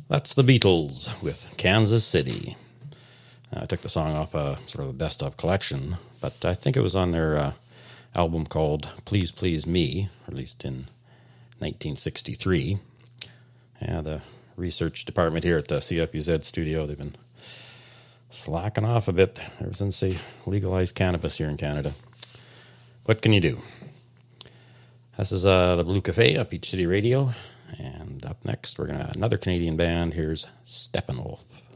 That's the Beatles with Kansas City. I took the song off a sort of a best-of collection, but I think it was on their album called Please Please Me, released in 1963. Yeah, the research department here at the CFUZ studio, they've been slacking off a bit ever since they legalized cannabis here in Canada. What can you do? This is the Blue Cafe of Peach City Radio, and up next we're gonna another Canadian band. Here's Steppenwolf.